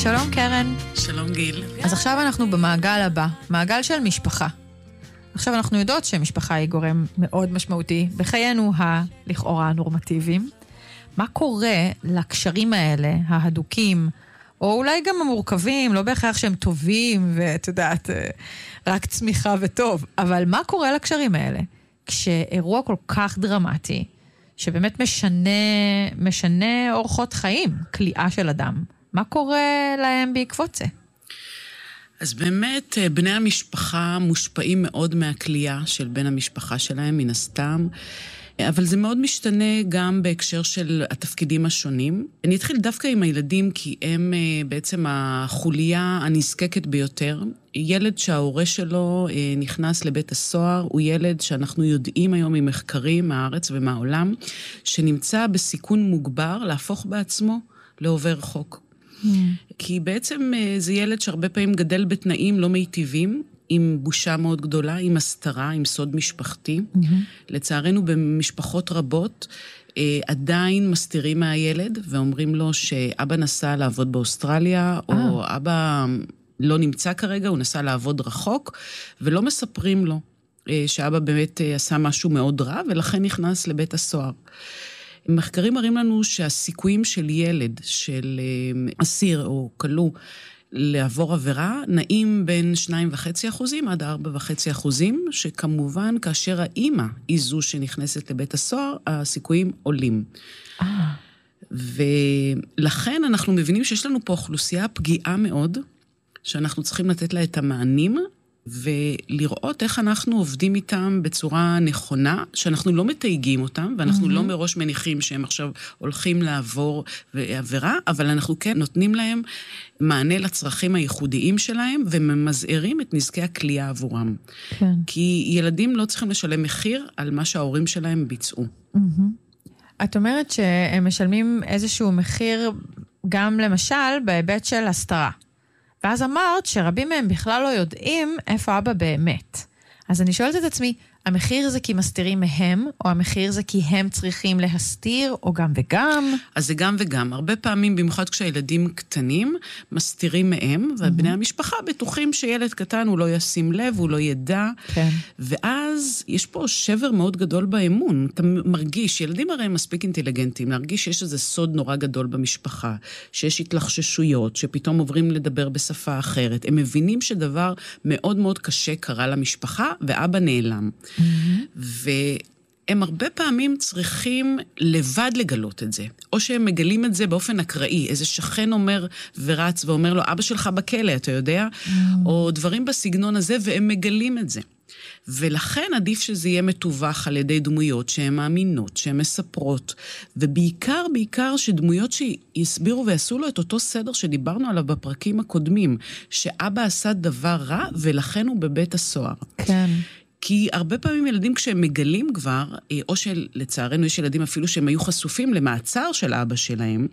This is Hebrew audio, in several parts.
שלום קרן. שלום גיל. אז עכשיו אנחנו במעגל הבא, מעגל של משפחה. עכשיו אנחנו יודעות שמשפחה היא גורם מאוד משמעותי בחיינו הלכאורה הנורמטיביים. מה קורה לקשרים האלה, ההדוקים, או אולי גם המורכבים, לא בהכרח שהם טובים, ואת יודעת, רק צמיחה וטוב, אבל מה קורה לקשרים האלה? כשאירוע כל כך דרמטי, שבאמת משנה אורחות חיים, כליאה של אדם, מה קורה להם בעקבות זה? אז באמת בני המשפחה מושפעים מאוד מהכלייה של בן המשפחה שלהם, מן הסתם, אבל זה מאוד משתנה גם בהקשר של התפקידים השונים. אני אתחיל דווקא עם הילדים, כי הם בעצם החוליה הנזקקת ביותר. ילד שההורה שלו נכנס לבית הסוהר, הוא ילד שאנחנו יודעים היום ממחקרים מהארץ ומהעולם, שנמצא בסיכון מוגבר להפוך בעצמו לעובר חוק. כי בעצם זה ילד שהרבה פעמים גדל בתנאים לא מיטיבים, עם בושה מאוד גדולה, עם הסתרה, עם סוד משפחתי. לצערנו במשפחות רבות עדיין מסתירים מהילד, ואומרים לו שאבא נסע לעבוד באוסטרליה, או אבא לא נמצא כרגע, הוא נסע לעבוד רחוק, ולא מספרים לו שאבא באמת עשה משהו מאוד רע, ולכן נכנס לבית הסוהר. מחקרים מראים לנו שהסיכויים של ילד, של אסיר או כלוא, לעבור עבירה, נעים בין 2.5% עד 4.5%, שכמובן כאשר האמא היא זו שנכנסת לבית הסוהר, הסיכויים עולים. ולכן אנחנו מבינים שיש לנו פה אוכלוסייה פגיעה מאוד, שאנחנו צריכים לתת לה את המענים, ולראות איך אנחנו עובדים איתם בצורה נכונה, שאנחנו לא מתייגים אותם, ואנחנו לא מראש מניחים שהם עכשיו הולכים לעבור עבירה, אבל אנחנו כן נותנים להם מענה לצרכים הייחודיים שלהם, וממזערים את נזקי הכלייה עבורם. כן. כי ילדים לא צריכים לשלם מחיר על מה שההורים שלהם ביצעו. את אומרת שהם משלמים איזשהו מחיר, גם למשל בהיבט של הסתרה. ואז אמרת שרבים מהם בכלל לא יודעים איפה אבא באמת. אז אני שואלת את עצמי, המחיר זה כי מסתירים מהם, או המחיר זה כי הם צריכים להסתיר, או גם וגם? אז זה גם וגם. הרבה פעמים, במיוחד כשהילדים קטנים, מסתירים מהם, ובני המשפחה בטוחים שילד קטן הוא לא ישים לב, הוא לא ידע. כן. ואז יש פה שבר מאוד גדול באמון. אתה מרגיש, ילדים הרי מספיק אינטליגנטים, להרגיש שיש איזה סוד נורא גדול במשפחה, שיש התלחששויות, שפתאום עוברים לדבר בשפה אחרת. הם מבינים שדבר מאוד מאוד קשה קרה למשפחה, ואבא נעלם. והם הרבה פעמים צריכים לבד לגלות את זה, או שהם מגלים את זה באופן אקראי, איזה שכן אומר ורץ ואומר לו, אבא שלך בכלא, אתה יודע? או דברים בסגנון הזה, והם מגלים את זה. ולכן עדיף שזה יהיה מתווך על ידי דמויות שהן מאמינות, שהן מספרות, ובעיקר שדמויות שיסבירו ויעשו לו את אותו סדר שדיברנו עליו בפרקים הקודמים, שאבא עשה דבר רע ולכן הוא בבית הסוהר. כן. כי הרבה פעמים ילדים כשהם מגלים כבר, או שלצערנו יש ילדים אפילו שהם היו חשופים למעצר של אבא שלהם,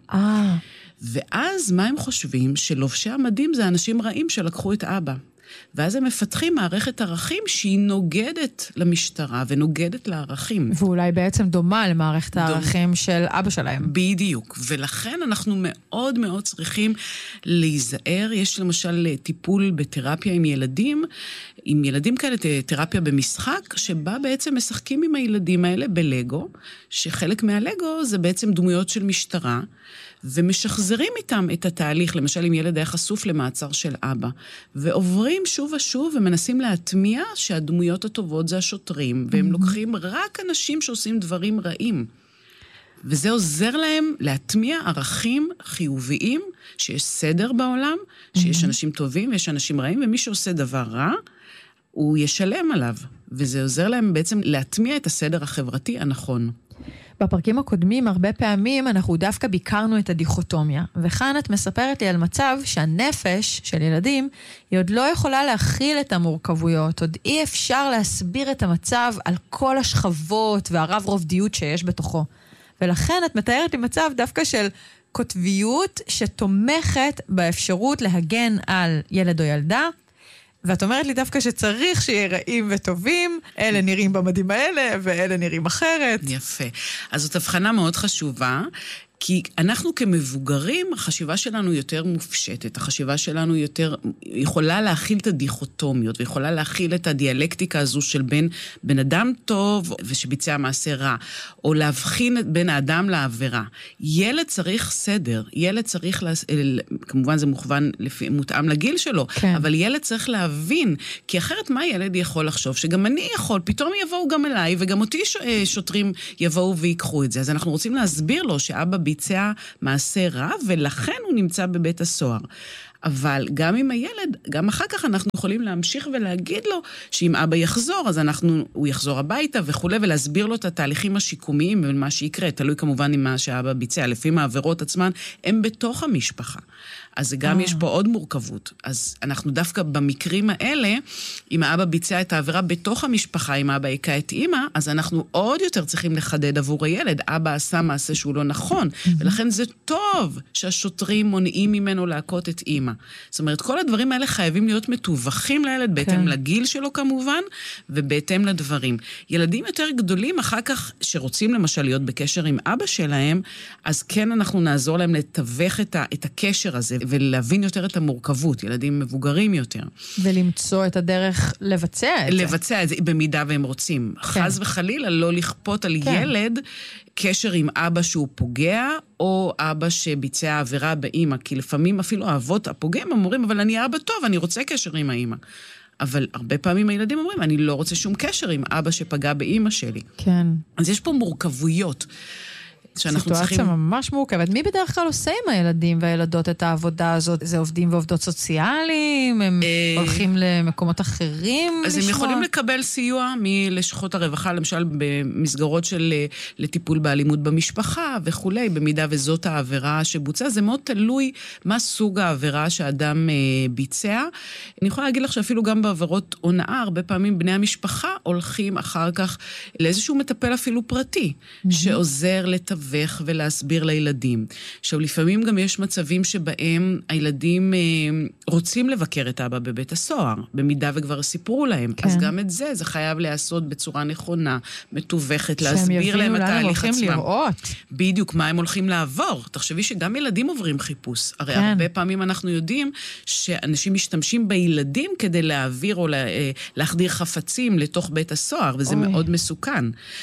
ואז מה הם חושבים? שלובשי המדים זה אנשים רעים שלקחו את אבא. ואז הם מפתחים מערכת ערכים שהיא נוגדת למשטרה ונוגדת לערכים. ואולי בעצם דומה למערכת הערכים של אבא שלהם. בדיוק. ולכן אנחנו מאוד מאוד צריכים להיזהר. יש למשל טיפול בתרפיה עם ילדים כאלה, תרפיה במשחק, שבה בעצם משחקים עם הילדים האלה בלגו, שחלק מהלגו זה בעצם דמויות של משטרה, ומשחזרים איתם את התהליך, למשל אם ילד היה חשוף למעצר של אבא, ועוברים שוב ושוב ומנסים להטמיע שהדמויות הטובות זה השוטרים, והם לוקחים רק אנשים שעושים דברים רעים. וזה עוזר להם להטמיע ערכים חיוביים, שיש סדר בעולם, שיש אנשים טובים ויש אנשים רעים, ומי שעושה דבר רע, הוא ישלם עליו. וזה עוזר להם בעצם להטמיע את הסדר החברתי הנכון. בפרקים הקודמים הרבה פעמים אנחנו דווקא ביקרנו את הדיכוטומיה, וכאן את מספרת לי על מצב שהנפש של ילדים היא עוד לא יכולה להכיל את המורכבויות, עוד אי אפשר להסביר את המצב על כל השכבות והרב רובדיות שיש בתוכו. ולכן את מתארת לי מצב דווקא של כותביות שתומכת באפשרות להגן על ילד או ילדה, ואת אומרת לי דווקא שצריך שיהיה רעים וטובים, אלה נראים במדים האלה, ואלה נראים אחרת. יפה. אז זאת הבחנה מאוד חשובה. כי אנחנו כמבוגרים, החשיבה שלנו יותר מופשטת, החשיבה שלנו יותר יכולה להכיל את הדיכוטומיות, ויכולה להכיל את הדיאלקטיקה הזו של בן אדם טוב ושביצע מעשה רע, או להבחין בין האדם לעבירה. ילד צריך סדר, ילד צריך, כמובן זה מותאם לגיל שלו, כן. אבל ילד צריך להבין, כי אחרת מה ילד יכול לחשוב? שגם אני יכול, פתאום יבואו גם אליי, וגם אותי שוטרים יבואו ויקחו את זה. אז אנחנו רוצים להסביר לו שאבא ביצע מעשה רע, ולכן הוא נמצא בבית הסוהר. אבל גם עם הילד, גם אחר כך אנחנו יכולים להמשיך ולהגיד לו שאם אבא יחזור, אז הוא יחזור הביתה וכו', ולהסביר לו את התהליכים השיקומיים ומה שיקרה. תלוי כמובן עם מה שאבא ביצע. לפעמים העבירות עצמן הם בתוך המשפחה. אז גם יש פה עוד מורכבות. אז אנחנו דווקא במקרים האלה, אם האבא ביצע את העבירה בתוך המשפחה, אם האבא יקע את אמא, אז אנחנו עוד יותר צריכים לחדד עבור הילד. אבא עשה מעשה שהוא לא נכון, ולכן זה טוב שהשוטרים מונעים ממנו להכות את אמא. זאת אומרת, כל הדברים האלה חייבים להיות מתווכים לילד, בהתאם לגיל שלו כמובן, ובהתאם לדברים. ילדים יותר גדולים, אחר כך שרוצים למשל להיות בקשר עם אבא שלהם, אז כן אנחנו נעזור להם לתווך את הקשר הזה, ולהבין יותר את המורכבות, ילדים מבוגרים יותר. ולמצוא את הדרך לבצע את זה. לבצע את זה, במידה והם רוצים. כן. חס וחלילה, לא לכפות על ילד קשר עם אבא שהוא פוגע, או אבא שביצע עבירה באמא, כי לפעמים אפילו האבות הפוגעים אומרים, אבל אני אבא טוב, אני רוצה קשר עם האמא. אבל הרבה פעמים הילדים אומרים, אני לא רוצה שום קשר עם אבא שפגע באמא שלי. כן. אז יש פה מורכבויות. סיטואציה ממש מורכבת. מי בדרך כלל עושה עם הילדים והילדות את העבודה הזאת? זה עובדים ועובדות סוציאליים? הם הולכים למקומות אחרים? אז הם יכולים לקבל סיוע מלשכות הרווחה, למשל במסגרות של לטיפול באלימות במשפחה וכו', במידה וזאת העבירה שבוצעה. זה מאוד תלוי מה סוג העבירה שהאדם ביצע. אני יכולה להגיד לך שאפילו גם בעבירות הונאה, הרבה פעמים בני המשפחה הולכים אחר כך לאיזשהו מטפל אפילו פרטי, שעוזר לתווך ולהסביר לילדים. עכשיו, לפעמים גם יש מצבים שבהם הילדים רוצים לבקר את אבא בבית הסוהר, במידה וכבר סיפרו להם. כן. אז גם את זה חייב לעשות בצורה נכונה, מתווכת, להסביר להם את ההליך עצמם. לראות. בדיוק, מה הם הולכים לעבור. תחשבי שגם ילדים עוברים חיפוש. הרי כן. הרבה פעמים אנחנו יודעים שאנשים משתמשים בילדים כדי להעביר או להחדיר חפצים לתוך בית הסוהר, וזה מאוד מסוכן.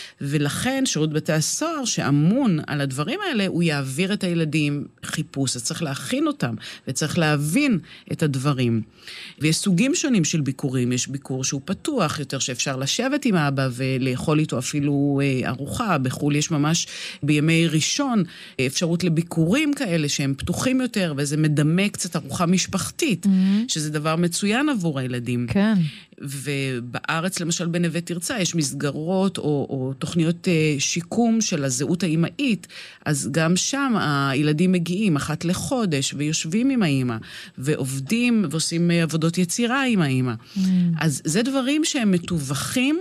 ולכן שירות בתי הסוהר שאמון על הדברים האלה, הוא יעביר את הילדים חיפוש, אז צריך להכין אותם, וצריך להבין את הדברים. ויש סוגים שונים של ביקורים, יש ביקור שהוא פתוח יותר, שאפשר לשבת עם האבא ולאכול איתו אפילו ארוחה, בחול יש ממש בימי ראשון אפשרות לביקורים כאלה שהם פתוחים יותר, וזה מדמה קצת ארוחה משפחתית, שזה דבר מצוין עבור הילדים. כן. ובארץ, למשל בנווה תרצה, יש מסגרות או תוכניות שיקום של הזהות האימהית, אז גם שם הילדים מגיעים אחת לחודש, ויושבים עם האימא, ועובדים ועושים עבודות יצירה עם האימא. אז זה דברים שהם מתווכים,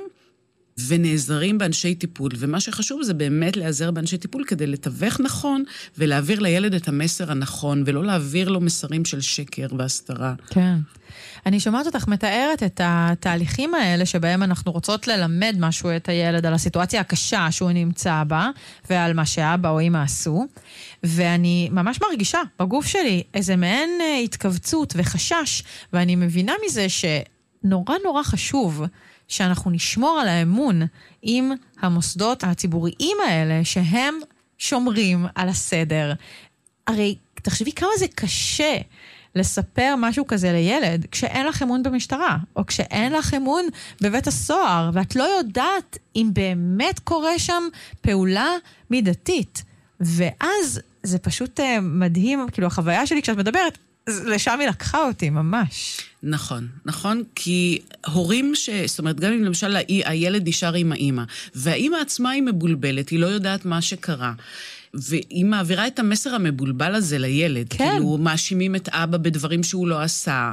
ונעזרים באנשי טיפול, ומה שחשוב זה באמת להיעזר באנשי טיפול כדי לתווך נכון, ולהעביר לילד את המסר הנכון, ולא להעביר לו מסרים של שקר והסתרה. כן. אני שומעת אותך מתארת את התהליכים האלה, שבהם אנחנו רוצות ללמד משהו את הילד, על הסיטואציה הקשה שהוא נמצא בה, ועל מה שאבא או אמא עשו, ואני ממש מרגישה בגוף שלי איזה מעין התכווצות וחשש, ואני מבינה מזה שנורא נורא חשוב, שאנחנו נשמור על האמון עם המוסדות הציבוריים האלה, שהם שומרים על הסדר. הרי תחשבי כמה זה קשה לספר משהו כזה לילד, כשאין לך אמון במשטרה, או כשאין לך אמון בבית הסוהר, ואת לא יודעת אם באמת קורה שם פעולה מידתית. ואז זה פשוט מדהים, כאילו החוויה שלי כשאת מדברת, לשם היא לקחה אותי ממש. נכון, נכון, כי הורים זאת אומרת, גם אם למשל הילד נשאר עם האמא, והאמא עצמה היא מבולבלת, היא לא יודעת מה שקרה, והיא מעבירה את המסר המבולבל הזה לילד, כן. כאילו מאשימים את אבא בדברים שהוא לא עשה,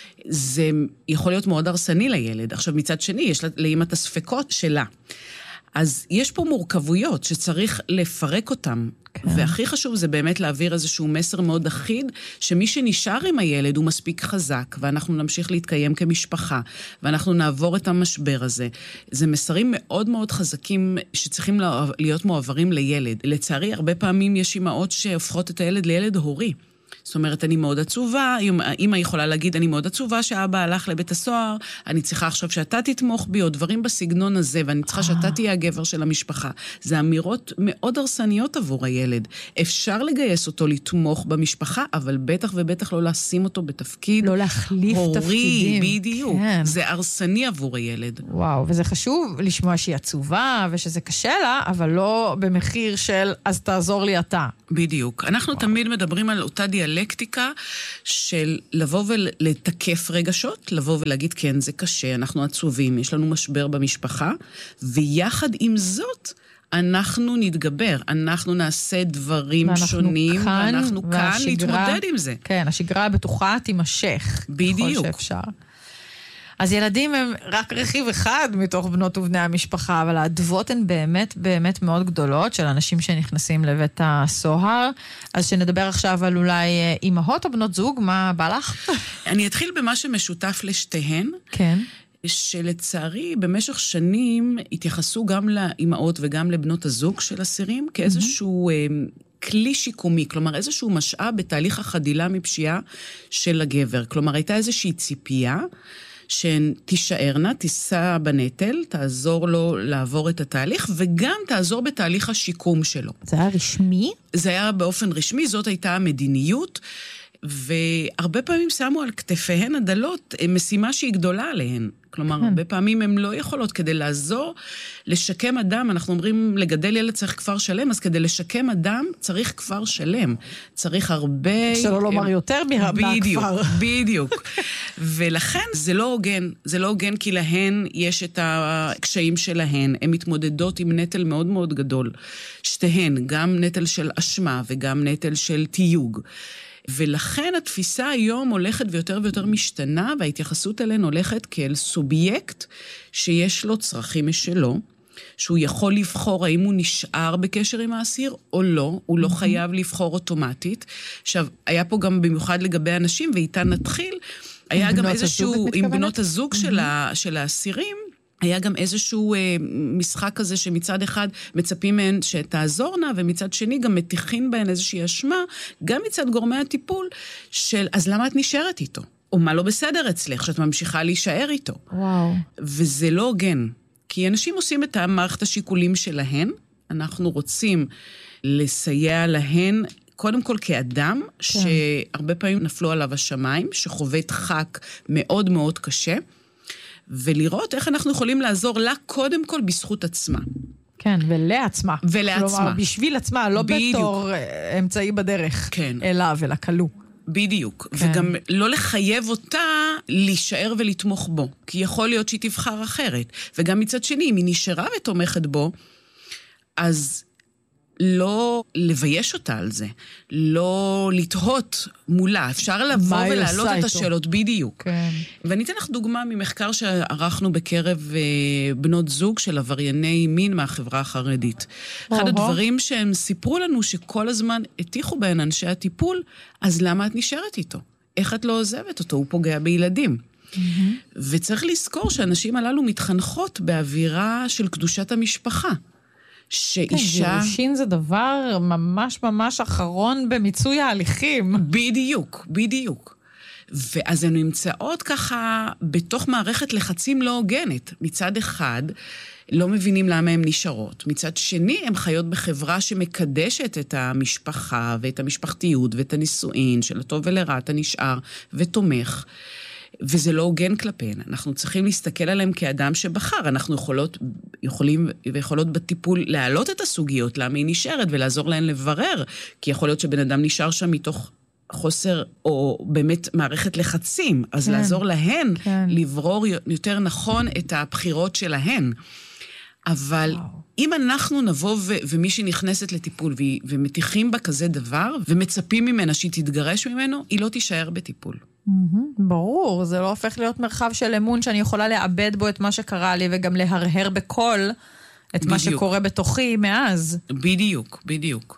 זה יכול להיות מאוד הרסני לילד. עכשיו מצד שני, יש לאמא את הספקות שלה. אז יש פה מורכבויות שצריך לפרק אותם. כן. והכי חשוב זה באמת להעביר איזשהו מסר מאוד אחיד, שמי שנשאר עם הילד הוא מספיק חזק, ואנחנו נמשיך להתקיים כמשפחה, ואנחנו נעבור את המשבר הזה. זה מסרים מאוד מאוד חזקים שצריכים להיות מועברים לילד. לצערי, הרבה פעמים יש אמהות שהופכות את הילד לילד הורי. זאת אומרת, אני מאוד עצובה, אמא יכולה להגיד, אני מאוד עצובה שאבא הלך לבית הסוהר, אני צריכה עכשיו שאתה תתמוך בי, או דברים בסגנון הזה, ואני צריכה שאתה תהיה הגבר של המשפחה. זה אמירות מאוד הרסניות עבור הילד. אפשר לגייס אותו לתמוך במשפחה, אבל בטח ובטח לא לשים אותו בתפקיד לא להחליף הורי, תפקידים. בדיוק. כן. זה הרסני עבור הילד. וואו, וזה חשוב לשמוע שהיא עצובה, ושזה קשה לה, אבל לא במחיר של, אז תעזור לי אתה. בדיוק. אנחנו תמיד מדברים על אותה דיאלקטיקה של לבוא ולתקף רגשות, לבוא ולהגיד, כן, זה קשה, אנחנו עצובים, יש לנו משבר במשפחה, ויחד עם זאת, אנחנו נתגבר, אנחנו נעשה דברים שונים, ואנחנו כאן להתמודד עם זה. כן, השגרה הבטוחה תימשך. בדיוק. ככל שאפשר. אז ילדים הם רק רכיב אחד מתוך בנות ובני המשפחה, אבל האדוות הן באמת באמת מאוד גדולות של אנשים שנכנסים לבית הסוהר. אז שנדבר עכשיו על אולי אמהות או בנות זוג, מה בא לך? אני אתחיל במה שמשותף לשתיהן. כן. שלצערי במשך שנים התייחסו גם לאמהות וגם לבנות הזוג של אסירים כאיזשהו כלי שיקומי, כלומר איזשהו משאב בתהליך החדילה מפשיעה של הגבר. כלומר הייתה איזושהי ציפייה שתישארנה, תישא בנטל, תעזור לו לעבור את התהליך, וגם תעזור בתהליך השיקום שלו. זה היה רשמי? זה היה באופן רשמי, זאת הייתה המדיניות, והרבה פעמים שמו על כתפיהן הדלות משימה שהיא גדולה עליהן. כלומר, הרבה פעמים הן לא יכולות כדי לעזור, לשקם אדם, אנחנו אומרים, לגדל ילד צריך כפר שלם, אז כדי לשקם אדם צריך כפר שלם. צריך הרבה... שלא לומר יותר מהכפר. בדיוק. ולכן זה לא הוגן. זה לא הוגן כי להן יש את הקשיים שלהן. הן מתמודדות עם נטל מאוד מאוד גדול. שתיהן, גם נטל של אשמה וגם נטל של תיוג. ולכן התפיסה היום הולכת ויותר ויותר משתנה, וההתייחסות אליהן הולכת כאל סובייקט שיש לו צרכים משלו, שהוא יכול לבחור האם הוא נשאר בקשר עם האסיר או לא, הוא לא חייב לבחור אוטומטית. עכשיו, היה פה גם במיוחד לגבי אנשים, ואיתן נתחיל, היה גם איזשהו, עם בנות הזוג של האסירים, היה גם איזשהו משחק כזה שמצד אחד מצפים מהן שתעזורנה, ומצד שני גם מתיחים בהן איזושהי אשמה, גם מצד גורמי הטיפול, של אז למה את נשארת איתו? או מה לא בסדר אצלך, שאת ממשיכה להישאר איתו? וואו. וזה לא הוגן, כי אנשים עושים את המערכת השיקולים שלהן, אנחנו רוצים לסייע להן, קודם כל כאדם, כן. שהרבה פעמים נפלו עליו השמיים, שחווה דחק מאוד מאוד קשה, ולראות איך אנחנו יכולים לעזור לה קודם כל בזכות עצמה. כן, ולעצמה. ולעצמה. כלומר, בשביל עצמה, לא בדיוק. בתור אמצעי בדרך. כן. אליו, אל הכלוא. בדיוק. כן. וגם לא לחייב אותה להישאר ולתמוך בו. כי יכול להיות שהיא תבחר אחרת. וגם מצד שני, אם היא נשארה ותומכת בו, אז לא לבייש אותה על זה, לא לתהות מולה, אפשר לבוא ולהעלות את השאלות בדיוק. כן. ואני אתן לך דוגמה ממחקר שערכנו בקרב בנות זוג של עברייני מין מהחברה החרדית. אחד הדברים שהם סיפרו לנו שכל הזמן הטיחו בהן אנשי הטיפול, אז למה את נשארת איתו? איך את לא עוזבת אותו? הוא פוגע בילדים. וצריך לזכור שאנשים הללו מתחנכות באווירה של קדושת המשפחה. שאישה... כן, גירושין זה דבר ממש ממש אחרון במיצוי ההליכים. בדיוק, בדיוק. ואז הן נמצאות ככה בתוך מערכת לחצים לא הוגנת. מצד אחד, לא מבינים למה הן נשארות. מצד שני, הן חיות בחברה שמקדשת את המשפחה ואת המשפחתיות ואת הנישואין של הטוב ולרע, אתה נשאר ותומך. וזה לא הוגן כלפיהן. אנחנו צריכים להסתכל עליהם כאדם שבחר. אנחנו יכולים ויכולות בטיפול להעלות את הסוגיות, למה היא נשארת, ולעזור להן לברר. כי יכול להיות שבן אדם נשאר שם מתוך חוסר, או באמת מערכת לחצים. אז לעזור להן לברור יותר נכון את הבחירות שלהן. אבל אם אנחנו נבוא ומי שנכנסת לטיפול ומתיחים בה כזה דבר, ומצפים ממנה שהיא תתגרש ממנו, היא לא תישאר בטיפול. ברור, זה לא הופך להיות מרחב של אמון שאני יכולה לאבד בו את מה שקרה לי, וגם להרהר בקול את מה שקורה בתוכי מאז. בדיוק, בדיוק.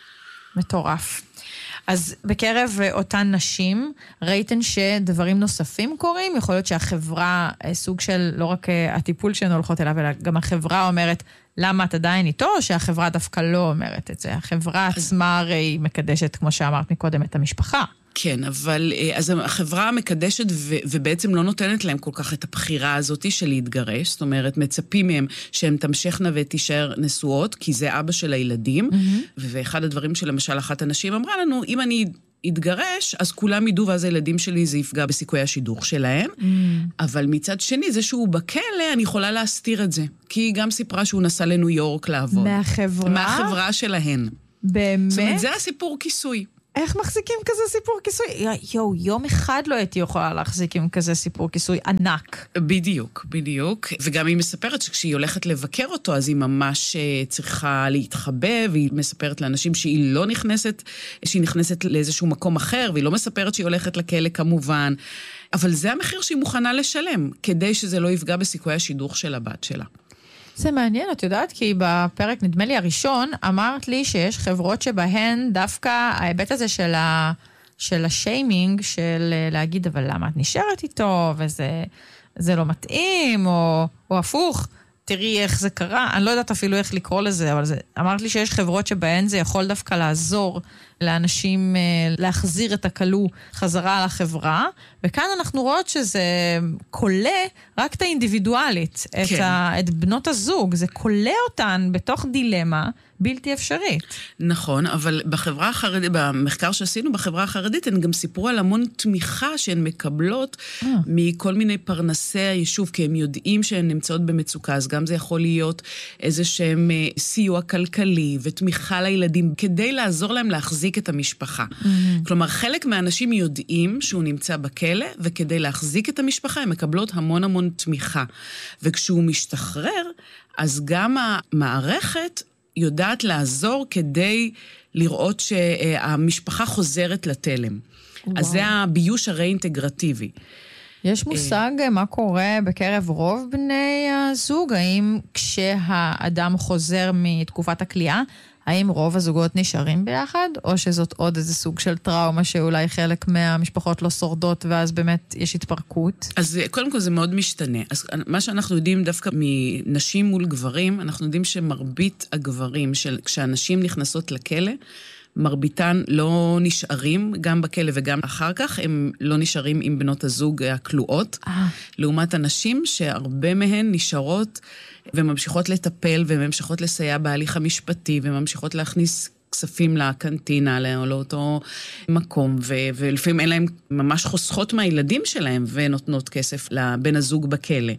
מטורף. אז בקרב אותן נשים, ראיתן שדברים נוספים קורים? יכול להיות שהחברה, סוג של לא רק הטיפול שהן הולכות אליו, אלא גם החברה אומרת, למה את עדיין איתו, או שהחברה דווקא לא אומרת את זה? החברה עצמה הרי מקדשת, כמו שאמרת מקודם, את המשפחה. כן, אבל אז החברה מקדשת ובעצם לא נותנת להם כל כך את הבחירה הזאת של להתגרש, זאת אומרת, מצפים מהם שהם תמשכנה ותישאר נשואות, כי זה אבא של הילדים, ואחד הדברים שלמשל אחת הנשים אמרה לנו, אם אני יתגרש, אז כולם ידעו, ואז הילדים שלי זה יפגע בסיכוי השידוך שלהם, אבל מצד שני, זה שהוא בכלא, אני יכולה להסתיר את זה, כי היא גם סיפרה שהוא נסע לניו יורק לעבוד. מהחברה? מהחברה שלהן. באמת? זאת אומרת, זה הסיפור כיסוי. איך מחזיקים כזה סיפור כיסוי? יום אחד לא הייתי יכולה להחזיק עם כזה סיפור כיסוי ענק. בדיוק, בדיוק. וגם היא מספרת שכשהיא הולכת לבקר אותו, אז היא ממש צריכה להתחבא, והיא מספרת לאנשים שהיא לא נכנסת, שהיא נכנסת לאיזשהו מקום אחר, והיא לא מספרת שהיא הולכת לכלא כמובן. אבל זה המחיר שהיא מוכנה לשלם, כדי שזה לא יפגע בסיכוי השידוך של הבת שלה. זה מעניין, את יודעת, כי בפרק, נדמה לי הראשון, אמרת לי שיש חברות שבהן דווקא ההיבט הזה של השיימינג, של להגיד, אבל למה את נשארת איתו, וזה לא מתאים, או הפוך, תראי איך זה קרה, אני לא יודעת אפילו איך לקרוא לזה, אבל אמרת לי שיש חברות שבהן זה יכול דווקא לעזור לאנשים להחזיר את הכלוא חזרה לחברה, וכאן אנחנו רואות שזה קולה רק את האינדיבידואלית, כן. את בנות הזוג, זה קולה אותן בתוך דילמה בלתי אפשרית. נכון, אבל בחברה החרדית, במחקר שעשינו בחברה החרדית, הן גם סיפרו על המון תמיכה שהן מקבלות מכל מיני פרנסי היישוב, כי הם יודעים שהן נמצאות במצוקה, אז גם זה יכול להיות איזשהם סיוע כלכלי ותמיכה לילדים, כדי לעזור להם להחזיק את המשפחה. כלומר, חלק מהאנשים יודעים שהוא נמצא בכלא, וכדי להחזיק את המשפחה, הם מקבלות המון המון תמיכה. וכשהוא משתחרר, אז גם המערכת יודעת לעזור כדי לראות שהמשפחה חוזרת לתלם. אז זה הביוש הרי-אינטגרטיבי. יש מושג מה קורה בקרב רוב בני הזוג? האם כשהאדם חוזר מתקופת הכליאה, האם רוב הזוגות נשארים ביחד, או שזאת עוד איזה סוג של טראומה שאולי חלק מהמשפחות לא שורדות, ואז באמת יש התפרקות? אז קודם כל זה מאוד משתנה. אז מה שאנחנו יודעים דווקא מנשים מול גברים, אנחנו יודעים שמרבית הגברים, כשאנשים נכנסות לכלא, מרביתן לא נשארים, גם בכלא וגם אחר כך, הם לא נשארים עם בנות הזוג הכלואות, לעומת אנשים שהרבה מהן נשארות וממשיכות לטפל, וממשיכות לסייע בהליך המשפטי, וממשיכות להכניס כספים לקנטינה, לאותו מקום, ולפעמים אין להם ממש חוסכות מהילדים שלהם, ונותנות כסף לבן הזוג בכלא.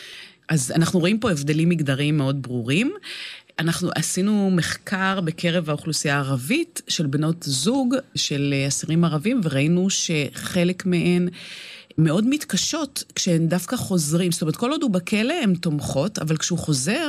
אז אנחנו רואים פה הבדלים מגדריים מאוד ברורים. אנחנו עשינו מחקר בקרב האוכלוסייה הערבית של בנות זוג של אסירים ערבים, וראינו שחלק מהן מאוד מתקשות כשהן דווקא חוזרים. זאת אומרת, כל עוד הוא בכלא הן תומכות, אבל כשהוא חוזר,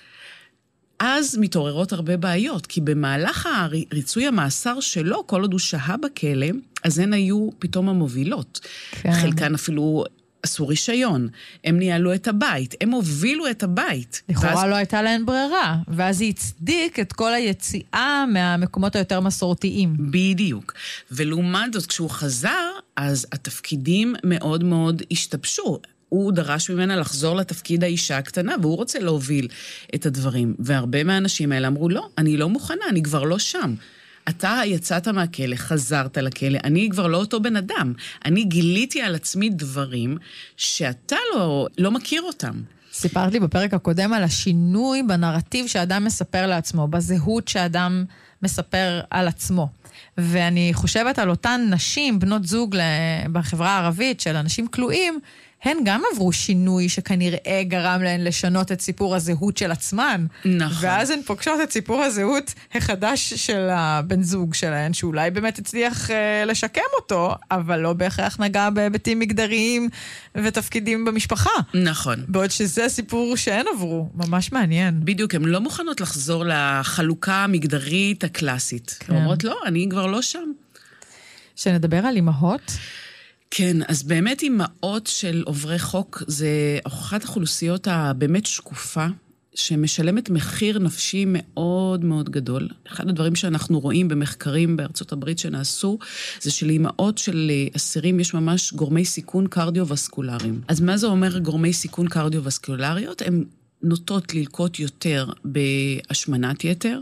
אז מתעוררות הרבה בעיות, כי במהלך ריצוי המאסר שלו, כל עוד הוא שהה בכלא, אז הן היו פתאום המובילות. כן. חלקן אפילו עשו רישיון, הם ניהלו את הבית, הם הובילו את הבית. לכאורה ואז לא הייתה להן ברירה, ואז היא הצדיק את כל היציאה מהמקומות היותר מסורתיים. בדיוק. ולעומת זאת, כשהוא חזר, אז התפקידים מאוד מאוד השתבשו. הוא דרש ממנה לחזור לתפקיד האישה הקטנה, והוא רוצה להוביל את הדברים. והרבה מהאנשים האלה אמרו, לא, אני לא מוכנה, אני כבר לא שם. אתה יצאת מהכלא, חזרת לכלא, אני כבר לא אותו בן אדם. אני גיליתי על עצמי דברים שאתה לא מכיר אותם. סיפרת לי בפרק הקודם על השינוי בנרטיב שאדם מספר לעצמו, בזהות שאדם מספר על עצמו. ואני חושבת על אותן נשים, בנות זוג בחברה הערבית של אנשים כלואים, הן גם עברו שינוי שכנראה גרם להן לשנות את סיפור הזהות של עצמן. נכון. ואז הן פוגשות את סיפור הזהות החדש של הבן זוג שלהן, שאולי באמת הצליח לשקם אותו, אבל לא בהכרח נגע בהיבטים מגדריים ותפקידים במשפחה. נכון. בעוד שזה סיפור שהן עברו, ממש מעניין. בדיוק, הן לא מוכנות לחזור לחלוקה המגדרית הקלאסית. כן. אומרות, לא, אני כבר לא שם. שנדבר על אמהות? כן, אז באמת אמהות של עוברי חוק, זה אחת האוכלוסיות הבאמת שקופה, שמשלמת מחיר נפשי מאוד מאוד גדול. אחד הדברים שאנחנו רואים במחקרים בארצות הברית שנעשו, זה שלאימהות של אסירים יש ממש גורמי סיכון קרדיו-וסקולריים. אז מה זה אומר גורמי סיכון קרדיו-וסקולריות? הם נוטות ללקות יותר בהשמנת יתר,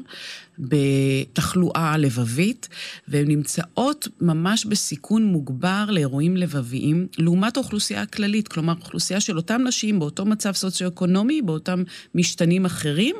בתחלואה לבבית, והן נמצאות ממש בסיכון מוגבר לאירועים לבביים, לעומת האוכלוסייה הכללית, כלומר, אוכלוסייה של אותם נשים באותו מצב סוציו-אקונומי, באותם משתנים אחרים,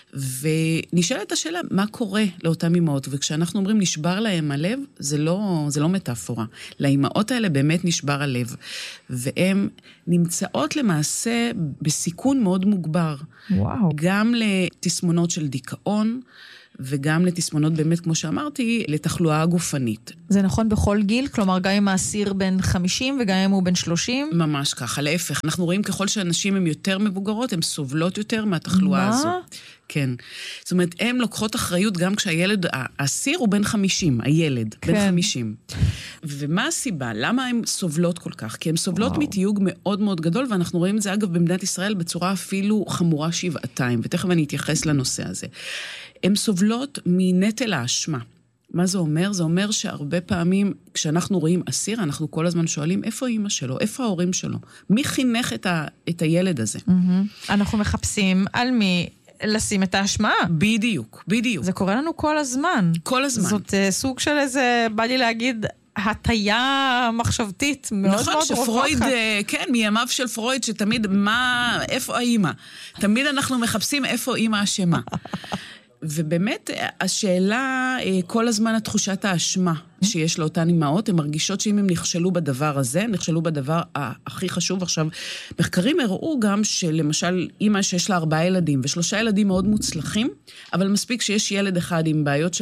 ונשאלת השאלה, מה קורה לאותם אמהות? וכשאנחנו אומרים נשבר להם הלב, זה לא מטאפורה. לאמהות האלה באמת נשבר הלב. והן נמצאות למעשה בסיכון מאוד מוגבר. וואו. גם לתסמונות של דיכאון, וגם לתסמונות באמת, כמו שאמרתי, לתחלואה גופנית. זה נכון בכל גיל? כלומר, גם אם האסיר בן 50 וגם אם הוא בן 30? ממש ככה, להפך. אנחנו רואים ככל שאנשים הם יותר מבוגרות, הן סובלות יותר מהתחלואה הזו. כן. זאת אומרת, הן לוקחות אחריות גם כשהילד, האסיר הוא בן 50, הילד, כן. בן 50. ומה הסיבה? למה הן סובלות כל כך? כי הן סובלות מתיוג מאוד מאוד גדול, ואנחנו רואים את זה אגב במדינת ישראל בצורה אפילו חמורה שבעתיים, ותכף אני אתייחס לנושא הזה. הן סובלות מנטל האשמה. מה זה אומר? זה אומר שהרבה פעמים כשאנחנו רואים אסיר, אנחנו כל הזמן שואלים איפה אמא שלו, איפה ההורים שלו, מי חינך את הילד הזה? אנחנו מחפשים על מי לשים את האשמה. בדיוק, בדיוק. זה קורה לנו כל הזמן. כל הזמן. זאת סוג של איזה, בא לי להגיד, הטיה מחשבתית מאוד מאוד רווחת. נכון, שפרויד, כן, מימיו של פרויד, שתמיד איפה האמא? תמיד אנחנו מחפשים איפה אמא אשמה. ובאמת, השאלה, כל הזמן התחושת האשמה שיש לאותן אמהות, הן מרגישות שאם הם נכשלו בדבר הזה, נכשלו בדבר הכי חשוב. עכשיו, מחקרים הראו גם שלמשל, אמא שיש לה 4 ילדים, ו3 ילדים מאוד מוצלחים, אבל מספיק שיש ילד אחד עם בעיות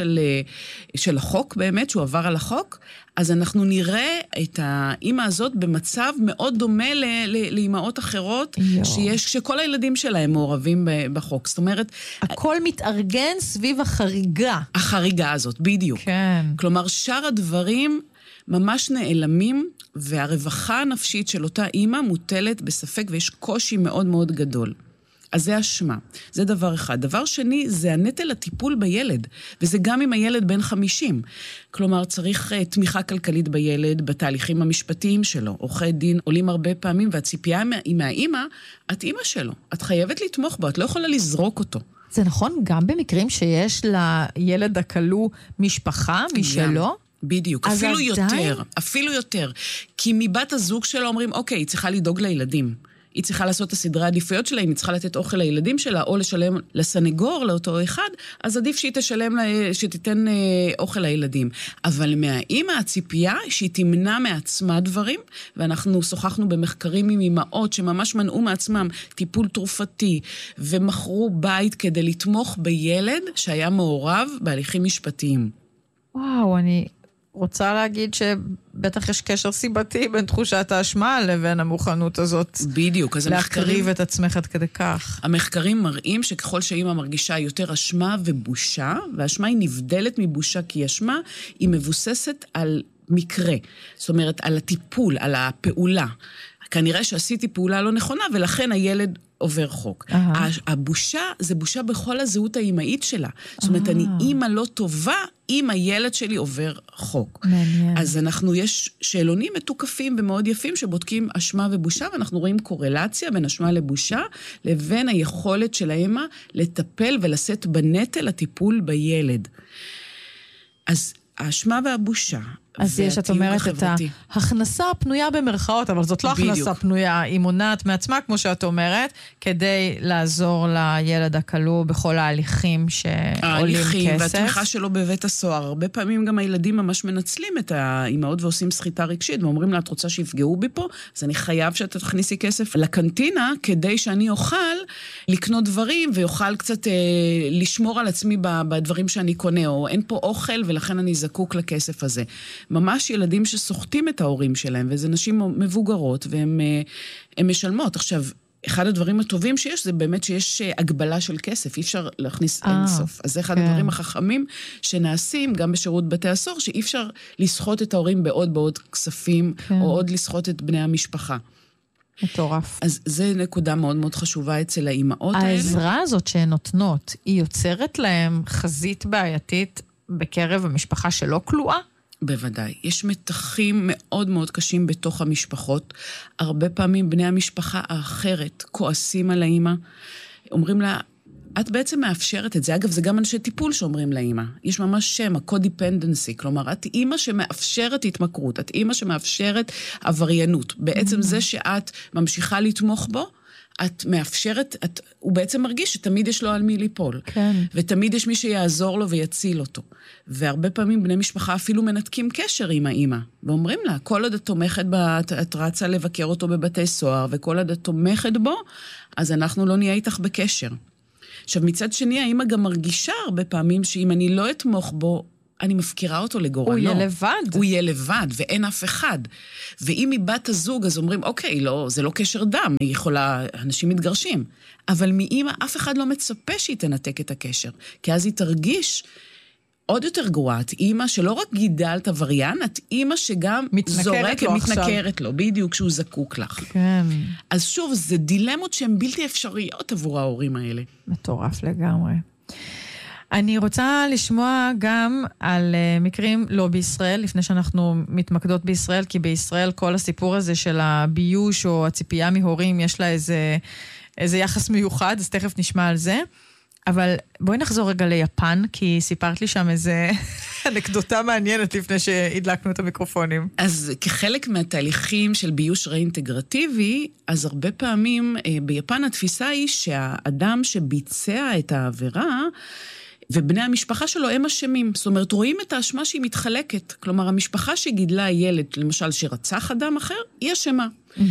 של החוק באמת, שהוא עבר על החוק, אז אנחנו נראה את האמא הזאת במצב מאוד דומה לאמהות אחרות, שכל הילדים שלהם מעורבים בחוק. זאת אומרת, הכל מתארגן סביב החריגה. החריגה הזאת, בדיוק. כן. כלומר, שאר הדברים ממש נעלמים, והרווחה הנפשית של אותה אמא מוטלת בספק, ויש קושי מאוד מאוד גדול. אז זה אשמה. זה דבר אחד. דבר שני, זה הנטל הטיפול בילד, וזה גם עם הילד בן 50. כלומר, צריך תמיכה כלכלית בילד, בתהליכים המשפטיים שלו. עורכי דין עולים הרבה פעמים, והציפייה מהאמא, את אמא שלו. את חייבת לתמוך בו, את לא יכולה לזרוק אותו. זה נכון גם במקרים שיש לילד הכלוא משפחה משלו? בדיוק, אפילו יותר. כי מבת הזוג שלו אומרים, אוקיי, היא צריכה לדאוג לילדים. היא צריכה לעשות את הסדרי העדיפויות שלה, אם היא צריכה לתת אוכל לילדים שלה, או לשלם לסנגור, לאותו אחד, אז עדיף שהיא שתיתן אוכל לילדים. אבל מהאמא הציפייה שהיא תמנע מעצמה דברים, ואנחנו שוחחנו במחקרים עם אמהות שממש מנעו מעצמם טיפול תרופתי, ומכרו בית כדי לתמוך בילד שהיה מעורב בהליכים משפטיים. וואו, אני רוצה להגיד שבטח יש קשר סיבתי בין תחושת האשמה לבין המוכנות הזאת. בדיוק, אז להקריב את עצמך עד כדי כך. המחקרים מראים שככל שאמא מרגישה יותר אשמה ובושה, והאשמה היא נבדלת מבושה, כי אשמה היא מבוססת על מקרה. זאת אומרת, על הטיפול, על הפעולה. כנראה שעשיתי פעולה לא נכונה, ולכן הילד עובר חוק. הבושה, זה בושה בכל הזהות האימהית שלה. זאת אומרת, אני אימא לא טובה, אם הילד שלי עובר חוק. מעניין. אז יש שאלונים מתוקפים ומאוד יפים שבודקים אשמה ובושה, ואנחנו רואים קורלציה בין אשמה לבושה, לבין היכולת של האמא לטפל ולשאת בנטל הטיפול בילד. אז האשמה והבושה, אז יש, את אומרת, את ההכנסה הפנויה במרכאות, אבל זאת לא הכנסה פנויה, היא מונעת מעצמה, כמו שאת אומרת, כדי לעזור לילד הכלוא בכל ההליכים שעולים כסף. ההליכים והתמיכה שלו בבית הסוהר. הרבה פעמים גם הילדים ממש מנצלים את האימהות ועושים סחיטה רגשית, ואומרים לה, את רוצה שיפגעו בי פה? אז אני חייב שאתה תכניסי כסף לקנטינה, כדי שאני אוכל לקנות דברים, ויוכל קצת לשמור על עצמי בדברים שאני קונה, או אין פה אוכל, ולכן אני זקוק לכסף הזה. ממש ילדים שסוחטים את ההורים שלהם, וזה נשים מבוגרות, והן משלמות. עכשיו, אחד הדברים הטובים שיש, זה באמת שיש הגבלה של כסף, אי אפשר להכניס אינסוף. אז זה אחד הדברים החכמים שנעשים, גם בשירות בתי הסוהר, שאי אפשר לסחוט את ההורים בעוד כספים, או עוד לסחוט את בני המשפחה. מטורף. אז זה נקודה מאוד מאוד חשובה אצל האימהות האלה. העזרה הזאת שהן נותנות, היא יוצרת להם חזית בעייתית בקרב המשפחה שלא כלואה? בוודאי. יש מתחים מאוד מאוד קשים בתוך המשפחות. הרבה פעמים בני המשפחה האחרת כועסים על האמא, אומרים לה, את בעצם מאפשרת את זה. אגב, זה גם אנשי טיפול שאומרים לאמא. יש ממש שם, ה-codependency. כלומר, את אימא שמאפשרת התמכרות, את אימא שמאפשרת עבריינות. בעצם זה שאת ממשיכה לתמוך בו, את מאפשרת, הוא בעצם מרגיש שתמיד יש לו על מי ליפול. כן. ותמיד יש מי שיעזור לו ויציל אותו. והרבה פעמים בני משפחה אפילו מנתקים קשר עם האמא. ואומרים לה, כל עוד את תומכת את רצה לבקר אותו בבתי סוהר, וכל עוד את תומכת בו, אז אנחנו לא נהיה איתך בקשר. עכשיו, מצד שני, האמא גם מרגישה הרבה פעמים שאם אני לא אתמוך בו, אני מפקירה אותו לגורלו. הוא יהיה לבד. הוא יהיה לבד, ואין אף אחד. ואם היא בת הזוג, אז אומרים, אוקיי, לא, זה לא קשר דם, היא יכולה, אנשים מתגרשים. אבל מאמא, אף אחד לא מצפה שהיא תנתק את הקשר. כי אז היא תרגיש עוד יותר גרועה. את אימא שלא רק גידלת עבריין, את אימא שגם זורקת, מתנכרת לו, בדיוק כשהוא זקוק לך. כן. אז שוב, זה דילמות שהן בלתי אפשריות עבור ההורים האלה. מטורף לגמרי. אני רוצה לשמוע גם על מקרים לא בישראל, לפני שאנחנו מתמקדות בישראל, כי בישראל כל הסיפור הזה של הביוש או הציפייה מהורים, יש לה איזה יחס מיוחד, אז תכף נשמע על זה. אבל בואי נחזור רגע ליפן, כי סיפרת לי שם איזה אנקדוטה מעניינת לפני שהדלקנו את המיקרופונים. אז כחלק מהתהליכים של ביוש ראינטגרטיבי, אז הרבה פעמים ביפן התפיסה היא שהאדם שביצע את העבירה, ובני המשפחה שלו הם אשמים. זאת אומרת, רואים את האשמה שהיא מתחלקת. כלומר, המשפחה שגידלה ילד, למשל, שרצח אדם אחר, היא אשמה.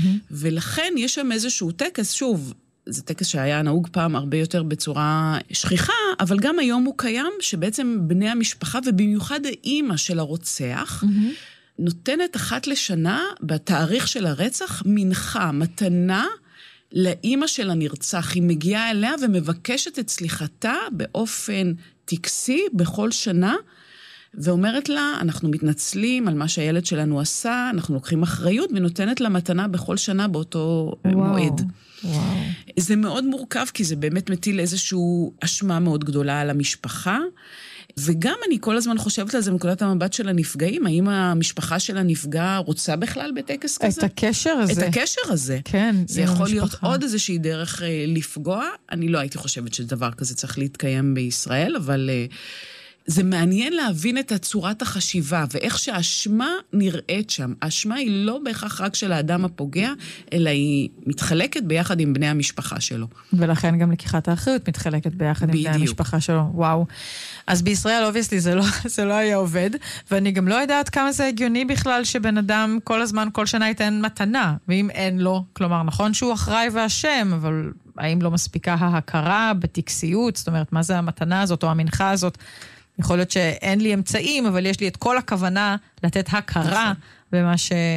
ולכן יש שם איזשהו טקס, שוב, זה טקס שהיה נהוג פעם הרבה יותר בצורה שכיחה, אבל גם היום הוא קיים, שבעצם בני המשפחה, ובמיוחד האימא של הרוצח, נותנת אחת לשנה, בתאריך של הרצח, מנחה, מתנה, לאימא של הנרצח. היא מגיעה אליה ומבקשת את סליחתה באופן טקסי בכל שנה, ואומרת לה, אנחנו מתנצלים על מה שהילד שלנו עשה, אנחנו לוקחים אחריות, ונותנת לה מתנה בכל שנה באותו מועד. וואו. זה מאוד מורכב, כי זה באמת מטיל איזושהי אשמה מאוד גדולה על המשפחה, וגם אני כל הזמן חושבת על זה מנקודת המבט של הנפגעים, האם המשפחה של הנפגע רוצה בכלל בטקס כזה? את הקשר הזה. את הקשר הזה. כן. זה יכול להיות עוד איזושהי דרך לפגוע. אני לא הייתי חושבת שדבר כזה צריך להתקיים בישראל, אבל זה מעניין להבין את צורת החשיבה, ואיך שהאשמה נראית שם. האשמה היא לא בהכרח רק של האדם הפוגע, אלא היא מתחלקת ביחד עם בני המשפחה שלו. ולכן גם לקיחת האחריות מתחלקת ביחד עם בני המשפחה שלו. וואו. אז בישראל, obviously, זה לא היה עובד, ואני גם לא יודעת כמה זה הגיוני בכלל שבן אדם כל הזמן, כל שנה ייתן מתנה, ואם אין לו, כלומר, נכון שהוא אחראי והשם, אבל האם לא מספיקה ההכרה בטקסיות? זאת אומרת, מה זה המתנה הזאת או המנחה הזאת? יכול להיות שאין לי אמצעים, אבל יש לי את כל הכוונה לתת הכרה במה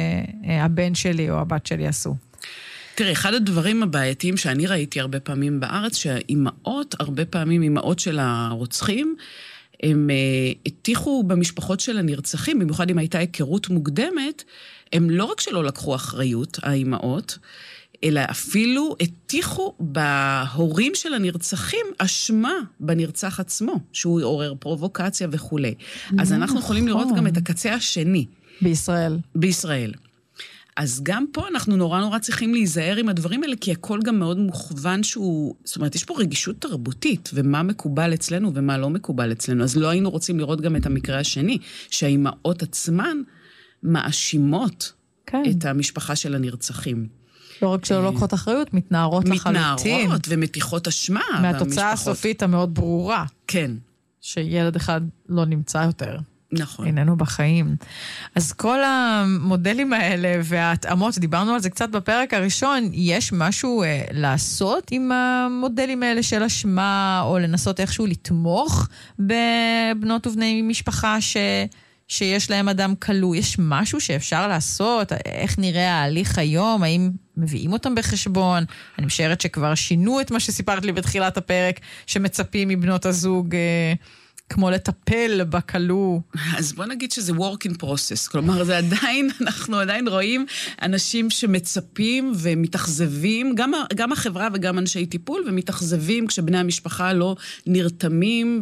שהבן שלי או הבת שלי עשו. תראה, אחד הדברים הבעייתיים שאני ראיתי הרבה פעמים בארץ, שהאימהות, הרבה פעמים אימהות של הרוצחים, הם הטיחו במשפחות של הנרצחים, במיוחד אם הייתה היכרות מוקדמת, הם לא רק שלא לקחו אחריות, האימהות, אלא אפילו הטיחו בהורים של הנרצחים אשמה בנרצח עצמו, שהוא עורר פרובוקציה וכו'. אז אנחנו יכולים לראות גם את הקצה השני. בישראל. בישראל. אז גם פה אנחנו נורא צריכים להיזהר עם הדברים האלה, כי הכל גם מאוד מוכוון שהוא, זאת אומרת, יש פה רגישות תרבותית, ומה מקובל אצלנו ומה לא מקובל אצלנו. אז לא היינו רוצים לראות גם את המקרה השני, שהאימהות עצמן מאשימות את המשפחה של הנרצחים. לא רק שלא לוקחות אחריות, מתנערות לחלוטין. מתנערות ומתיחות אשמה. מהתוצאה הסופית המאוד ברורה. כן. שילד אחד לא נמצא יותר. נכון. איננו בחיים. אז כל המודלים האלה וההתאמות, דיברנו על זה קצת בפרק הראשון, יש משהו לעשות עם המודלים האלה של אשמה, או לנסות איכשהו לתמוך בבנות ובני משפחה שיש להם אדם כלוא? יש משהו שאפשר לעשות? איך נראה ההליך היום? האם מביאים אותם בחשבון? אני משערת שכבר שינו את מה שסיפרת לי בתחילת הפרק, שמצפים מבנות הזוג כמו לטפל בקלו. אז בוא נגיד שזה work in process, כלומר זה עדיין, אנחנו עדיין רואים אנשים שמצפים ומתאכזבים, גם החברה וגם אנשי טיפול, ומתאכזבים כשבני המשפחה לא נרתמים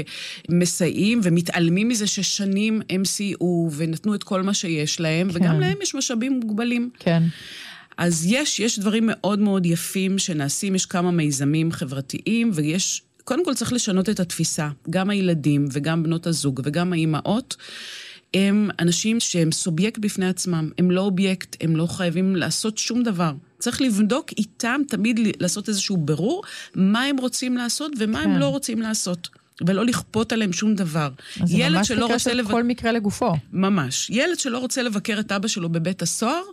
ומסייעים ומתעלמים מזה ששנים הם סייעו ונתנו את כל מה שיש להם, וגם להם יש משאבים מוגבלים. כן. אז יש דברים מאוד מאוד יפים שנעשים, יש כמה מיזמים חברתיים, ויש, קודם כל צריך לשנות את התפיסה, גם הילדים וגם בנות הזוג וגם האימהות, הם אנשים שהם סובייקט בפני עצמם, הם לא אובייקט, הם לא חייבים לעשות שום דבר. צריך לבדוק איתם, תמיד לעשות איזשהו ברור, מה הם רוצים לעשות ומה הם לא רוצים לעשות. ולא לכפות עליהם שום דבר. אז זה ממש מקרה של כל מקרה לגופו. ממש. ילד שלא רוצה לבקר את אבא שלו בבית הסוהר,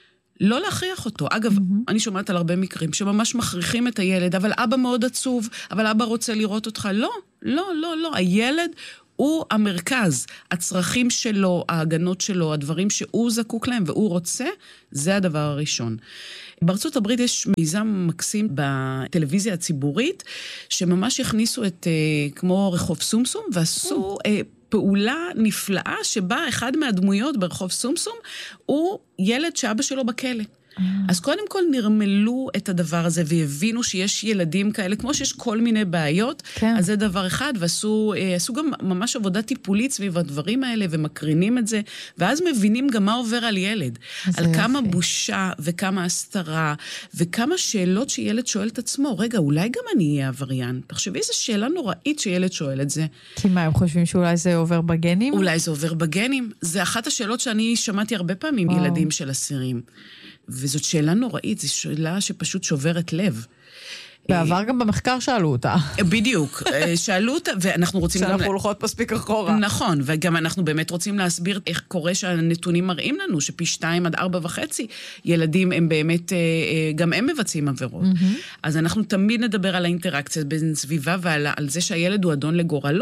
לא להכריח אותו. אגב, אני שומעת על הרבה מקרים שממש מכריחים את הילד, אבל אבא מאוד עצוב, אבל אבא רוצה לראות אותך. לא, לא, לא, לא. הילד הוא המרכז. הצרכים שלו, ההגנות שלו, הדברים שהוא זקוק להם והוא רוצה, זה הדבר הראשון. בארצות הברית יש מיזם מקסים בטלוויזיה הציבורית, שממש הכניסו את, כמו רחוב סומסום, ועשו פעולה נפלאה שבה אחד מהדמויות ברחוב סומסום הוא ילד שאבא שלו בכלא. אז קודם כל נרמלו את הדבר הזה והבינו שיש ילדים כאלה, כמו שיש כל מיני בעיות, אז זה דבר אחד, ועשו גם ממש עבודה טיפולית סביב הדברים האלה, ומקרינים את זה, ואז מבינים גם מה עובר על ילד. על כמה בושה וכמה הסתרה, וכמה שאלות שילד שואל את עצמו, רגע, אולי גם אני אהיה עבריין? תחשבי, איזו שאלה נוראית שילד שואל את זה. כי מה, הם חושבים שאולי זה עובר בגנים? אולי זה עובר בגנים. זה אחת השאלות שאני שמעתי הרבה פעמים ילדים של אסירים. וזאת שאלה נוראית, זו שאלה שפשוט שוברת לב. בעבר גם במחקר שאלו אותה. בדיוק, שאלו אותה, ואנחנו רוצים שאנחנו הולכות מספיק אחורה. נכון, וגם אנחנו באמת רוצים להסביר איך קורה שהנתונים מראים לנו, שפי 2 עד 4.5 ילדים הם באמת, גם הם מבצעים עבירות. אז אנחנו תמיד נדבר על האינטראקציה בין סביבה, ועל זה שהילד הוא אדון לגורלו.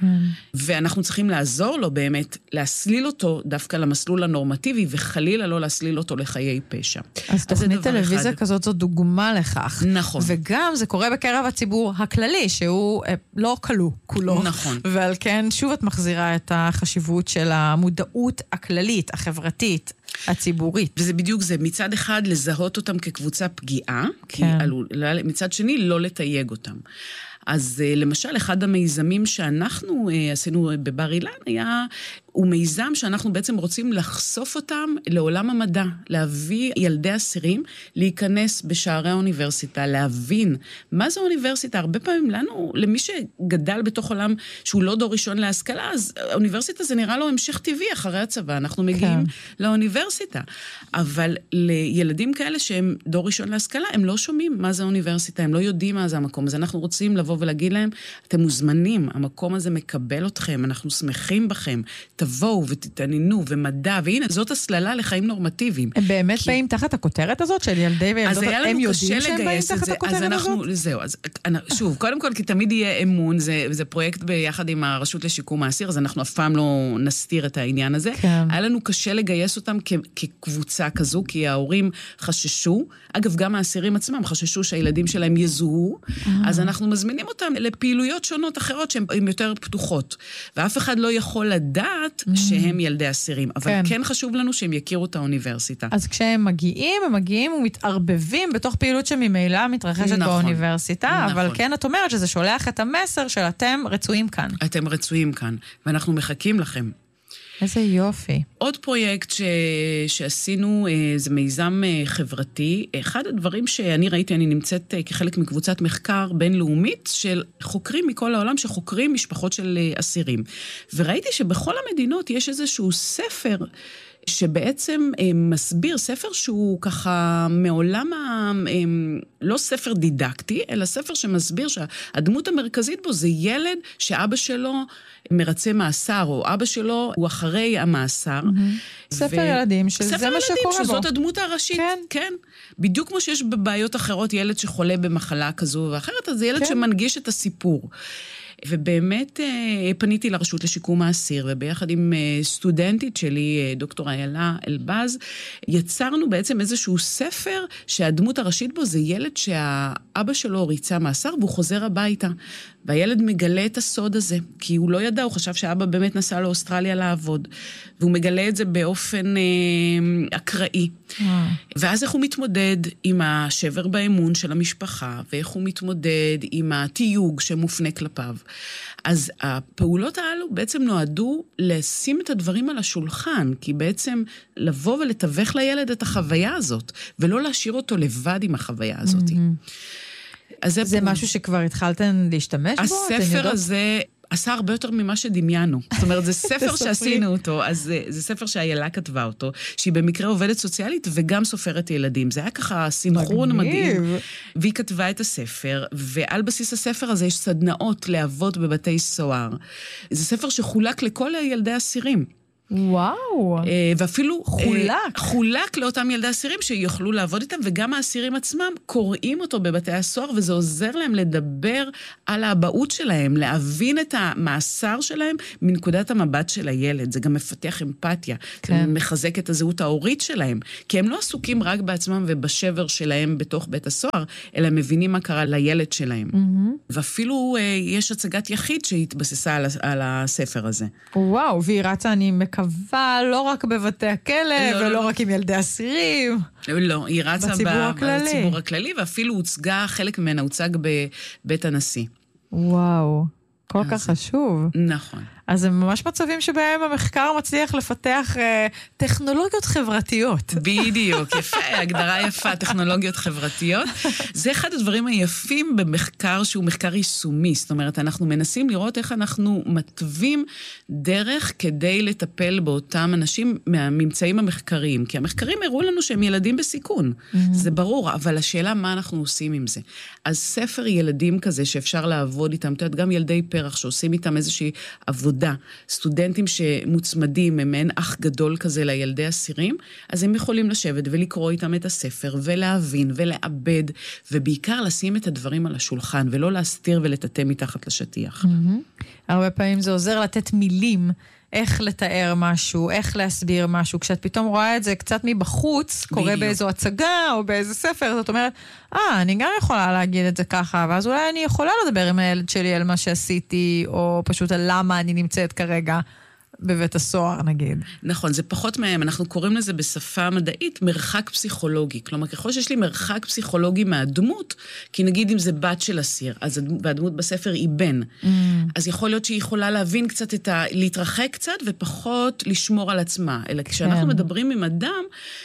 ואנחנו צריכים לעזור לו באמת, להסליל אותו דווקא למסלול הנורמטיבי, וחלילה לא להסליל אותו לחיי פשע. אז תוכנית טלוויזיה כזאת זו דוגמה לכך. נכון. וגם זה קורה בקרב הציבור הכללי, שהוא לא כלוא כולו. נכון. ועל כן שוב את מחזירה את החשיבות של המודעות הכללית, החברתית, הציבורית. וזה בדיוק זה, מצד אחד לזהות אותם כקבוצה פגיעה, כן. מצד שני לא לתייג אותם. אז למשל, אחד המיזמים שאנחנו עשינו בבר אילן הוא מיזם שאנחנו בעצם רוצים לחשוף אותם לעולם המדע, להביא ילדי אסירים להיכנס בשערי האוניברסיטה, להבין מה זה אוניברסיטה. הרבה פעמים לנו, למי שגדל בתוך עולם שהוא לא דור ראשון להשכלה, אז האוניברסיטה זה נראה לו המשך טבעי אחרי הצבא, אנחנו מגיעים לאוניברסיטה. אבל לילדים כאלה שהם דור ראשון להשכלה, הם לא שומעים מה זה אוניברסיטה, הם לא יודעים מה זה המקום, אז אנחנו רוצים לבוא ולהגיד להם, אתם מוזמנים, המקום הזה מקבל אתכם, אנחנו שמחים בכם, תבואו ותתעניינו ומדע, והנה, זאת הסללה לחיים נורמטיביים. הם באמת באים תחת הכותרת הזאת של ילדי וילדות, הם יודעים שהם באים תחת הכותרת הזאת? זהו, אז שוב, קודם כל, כי תמיד יהיה אמון, זה פרויקט ביחד עם הרשות לשיקום האסיר, אז אנחנו אף פעם לא נסתיר את העניין הזה. היה לנו קשה לגייס אותם כקבוצה כזו, כי ההורים חששו, אגב, גם האסירים עצמם חששו שהילדים שלהם יזוהו, אז אנחנו מזמינים אותם לפעילויות שונות אחרות שהן יותר פתוחות, ואף אחד לא יכול לדעת שהם ילדי אסירים, אבל כן חשוב לנו שהם יכירו את האוניברסיטה. אז כשהם מגיעים ומתערבבים בתוך פעילות שממילא מתרחשת באוניברסיטה, אבל כן את אומרת שזה שולח את המסר של אתם רצויים כאן. אתם רצויים כאן, ואנחנו מחכים לכם. איזה יופי. עוד פרויקט שעשינו, זה מיזם חברתי. אחד הדברים שאני ראיתי, אני נמצאת כחלק מקבוצת מחקר בינלאומית של חוקרים מכל העולם שחוקרים משפחות של אסירים. וראיתי שבכל המדינות יש איזשהו ספר שבעצם מסביר, ספר שהוא ככה מעולם, לא ספר דידקטי, אלא ספר שמסביר שהדמות המרכזית בו זה ילד שאבא שלו מרצה מאסר, או אבא שלו הוא אחרי המאסר. ספר ילדים, שזה מה שקורה בו. שזאת הדמות הראשית, כן. בדיוק כמו שיש בבעיות אחרות, ילד שחולה במחלה כזו ואחרת, אז זה ילד שמנגיש את הסיפור. ובאמת פניתי לרשות לשיקום האסיר, וביחד עם סטודנטית שלי, דוקטור איילה אלבז, יצרנו בעצם איזשהו ספר שהדמות הראשית בו זה ילד שהאבא שלו ריצה מאסר, והוא חוזר הביתה. והילד מגלה את הסוד הזה, כי הוא לא ידע, הוא חשב שאבא באמת נסע לאוסטרליה לעבוד, והוא מגלה את זה באופן אקראי. ואז איך הוא מתמודד עם השבר באמון של המשפחה, ואיך הוא מתמודד עם התיוג שמופנה כלפיו. אז הפעולות האלו בעצם נועדו לשים את הדברים על השולחן, כי בעצם לבוא ולתווך לילד את החוויה הזאת, ולא להשאיר אותו לבד עם החוויה הזאת. אז זה משהו שכבר התחלתם להשתמש בו? הספר הזה עשה הרבה יותר ממה שדמיינו. זאת אומרת, זה ספר שעשינו אותו, אז זה ספר שהאיילה כתבה אותו, שהיא במקרה עובדת סוציאלית וגם סופרת ילדים. זה היה ככה סינכרון מדהים. והיא כתבה את הספר, ועל בסיס הספר הזה יש סדנאות לאבות בבתי סוהר. זה ספר שחולק לכל ילדי אסירים. וואו. ואפילו חולק לאותם ילדי אסירים שיוכלו לעבוד איתם, וגם האסירים עצמם קוראים אותו בבתי הסוהר, וזה עוזר להם לדבר על האבהות שלהם, להבין את המאסר שלהם מנקודת המבט של הילד. זה גם מפתח אמפתיה, זה מחזק את הזהות ההורית שלהם, כי הם לא עסוקים רק בעצמם ובשבר שלהם בתוך בית הסוהר, אלא מבינים מה קרה לילד שלהם. ואפילו יש הצגת יחיד שהתבססה על הספר הזה. וואו, והיא רצה, אני מקווה, לא רק בבתי הכלא, ולא רק עם ילדי אסירים. לא, היא רצה בציבור הכללי, ואפילו הוצגה, חלק ממנה הוצג בבית הנשיא. וואו, כל כך חשוב. נכון. אז זה ממש מצבים שבהם המחקר מצליח לפתח טכנולוגיות חברתיות. בדיוק, יפה, הגדרה יפה, טכנולוגיות חברתיות. זה אחד הדברים היפים במחקר שהוא מחקר יישומי. זאת אומרת, אנחנו מנסים לראות איך אנחנו מטווים דרך כדי לטפל באותם אנשים מהממצאים המחקריים. כי המחקרים הראו לנו שהם ילדים בסיכון. זה ברור, אבל השאלה מה אנחנו עושים עם זה. אז ספר ילדים כזה שאפשר לעבוד איתם, גם ילדי פרח שעושים איתם איזושהי עבודה, סטודנטים שמוצמדים, הם אין אח גדול כזה לילדי אסירים, אז הם יכולים לשבת ולקרוא איתם את הספר, ולהבין ולעבד, ובעיקר לשים את הדברים על השולחן, ולא להסתיר ולטאטא מתחת לשטיח. הרבה פעמים זה עוזר לתת מילים, איך לתאר משהו, איך להסביר משהו, כשאת פתאום רואה את זה קצת מבחוץ, קורה באיזו הצגה או באיזה ספר, זאת אומרת, אני גם יכולה להגיד את זה ככה, ואז אולי אני יכולה לדבר עם הילד שלי על מה שעשיתי, או פשוט על למה אני נמצאת כרגע בבית הסוהר, נגיד. נכון, זה פחות מהם, אנחנו קוראים לזה בשפה מדעית מרחק פסיכולוגי, כלומר, ככל שיש לי מרחק פסיכולוגי מהדמות, כי נגיד אם זה בת של אסיר, והדמות בספר היא בן, אז יכול להיות שהיא יכולה להבין קצת להתרחק קצת, ופחות לשמור על עצמה, אלא כשאנחנו מדברים עם אדם,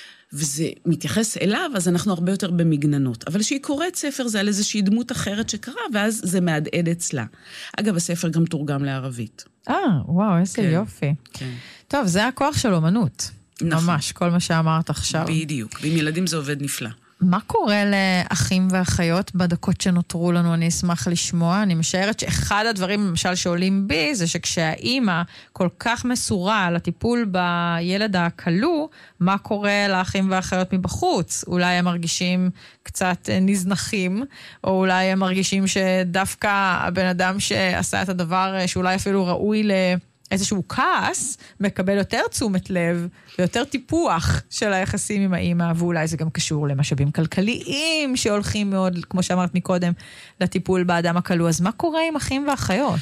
וזה מתייחס אליו, אז אנחנו הרבה יותר במגננות. אבל כשהיא קוראת ספר, זה על איזושהי דמות אחרת שקרה, ואז זה מהדהד אצלה. אגב, הספר גם תורגם לערבית. וואו, איזה יופי. כן. טוב, זה הכוח של אומנות. נכון. ממש, כל מה שאמרת עכשיו. בדיוק. ועם ילדים זה עובד נפלא. מה קורה לאחים ואחיות בדקות שנותרו לנו? אני אשמח לשמוע. אני משערת שאחד הדברים, למשל, שעולים בי, זה שכשהאימא כל כך מסורה לטיפול בילד הכלוא, מה קורה לאחים ואחיות מבחוץ? אולי הם מרגישים קצת נזנחים, או אולי הם מרגישים שדווקא הבן אדם שעשה את הדבר, שאולי אפילו ראוי איזשהו כעס, מקבל יותר תשומת לב, ויותר טיפוח של היחסים עם האמא, ואולי זה גם קשור למשאבים כלכליים, שהולכים מאוד, כמו שאמרת מקודם, לטיפול באדם הכלוא. אז מה קורה עם אחים ואחיות?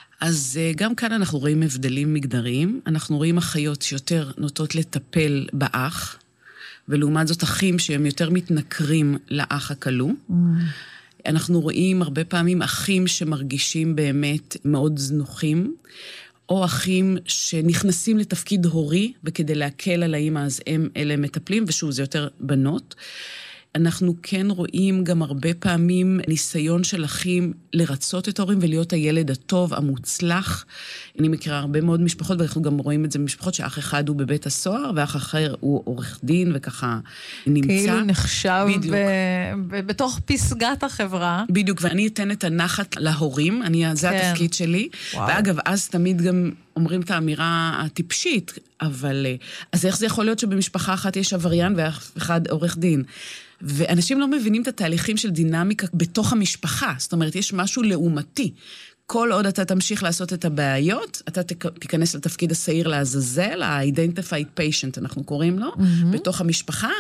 אז גם כאן אנחנו רואים הבדלים מגדריים, אנחנו רואים אחיות שיותר נוטות לטפל באח, ולעומת זאת אחים שהם יותר מתנכרים לאח הכלוא. אנחנו רואים הרבה פעמים אחים שמרגישים באמת מאוד זנוחים, או אחים שנכנסים לתפקיד הורי, וכדי להקל על האמא, אז אלה מטפלים, ושוב, זה יותר בנות. אנחנו כן רואים גם הרבה פעמים ניסיון של אחים לרצות את ההורים ולהיות הילד הטוב, המוצלח. אני מכירה הרבה מאוד משפחות, ואנחנו גם רואים את זה במשפחות שאח אחד הוא בבית הסוהר, ואח אחר הוא עורך דין, וככה נמצא. כאילו נחשב בתוך פסגת החברה. בדיוק, ואני אתן את הנחת להורים, זה התפקיד שלי. ואגב, אז תמיד גם אומרים את האמירה הטיפשית, אבל אז איך זה יכול להיות שבמשפחה אחת יש עבריין ואח אחד עורך דין? ואנשים לא מבינים את התהליכים של דינמיקה בתוך המשפחה. זאת אומרת, יש משהו לעומתי. כל עוד אתה תמשיך לעשות את הבעיות, אתה תיכנס לתפקיד השעיר לעזאזל, ה-identified patient, אנחנו קוראים לו, בתוך המשפחה,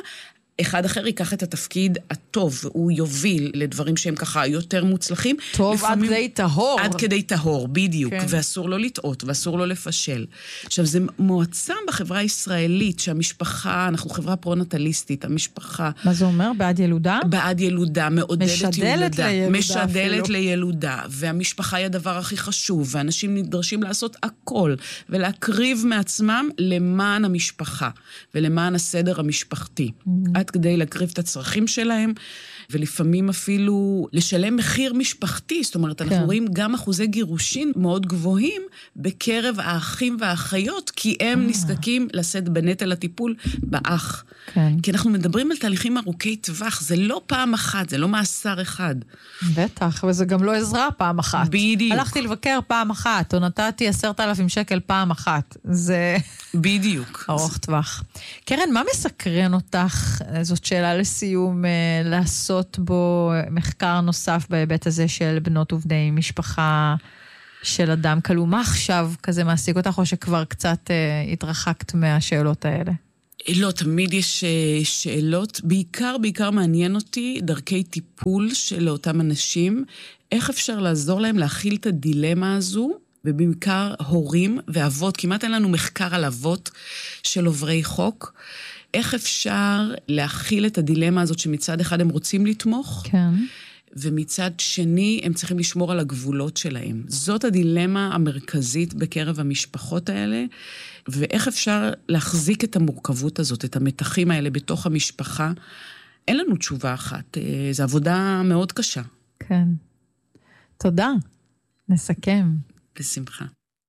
אחד אחר ייקח את התפקיד הטוב, והוא יוביל לדברים שהם ככה יותר מוצלחים. טוב עד כדי טהור. עד כדי טהור, בדיוק. כן. ואסור לו לטעות, ואסור לו לפשל. עכשיו, זה מועצם בחברה הישראלית, שהמשפחה, אנחנו חברה פרו-נטליסטית, המשפחה... מה זה אומר? בעד ילודה? בעד ילודה, מעודדת ילודה. משדלת אפילו. לילודה. והמשפחה היא הדבר הכי חשוב, ואנשים נדרשים לעשות הכל, ולהקריב מעצמם למען המשפחה, ולמען הסדר המשפחתי. עד כדי להקריב את הצרכים שלהם, ולפעמים אפילו לשלם מחיר משפחתי. זאת אומרת, אנחנו רואים גם אחוזי גירושין מאוד גבוהים בקרב האחים והאחיות, כי הם נזקקים לשאת בנטל הטיפול באח. כן. כי אנחנו מדברים על תהליכים ארוכי טווח, זה לא פעם אחת, זה לא מאסר אחד. בטח, וזה גם לא עזרה פעם אחת. בדיוק. הלכתי לבקר פעם אחת, או נתתי 10,000 שקל פעם אחת. זה... בדיוק. ארוך טווח. קרן, מה מסקרן אותך? זאת שאלה לסיום, לעשות בו מחקר נוסף בהיבט הזה של בנות ובני משפחה של אדם כלוא. מה עכשיו כזה מעסיק אותך, או שכבר קצת התרחקת מהשאלות האלה? לא, תמיד יש שאלות. בעיקר מעניין אותי דרכי טיפול של אותם אנשים. איך אפשר לעזור להם להכיל את הדילמה הזו, ובעיקר הורים ואבות. כמעט אין לנו מחקר על אבות של עוברי חוק. איך אפשר להכיל את הדילמה הזאת שמצד אחד הם רוצים לתמוך, כן. ומצד שני הם צריכים לשמור על הגבולות שלהם. זאת הדילמה המרכזית בקרב המשפחות האלה, ואיך אפשר להחזיק את המורכבות הזאת, את המתחים האלה בתוך המשפחה. אין לנו תשובה אחת, זו עבודה מאוד קשה. כן. תודה. נסכם. בשמחה.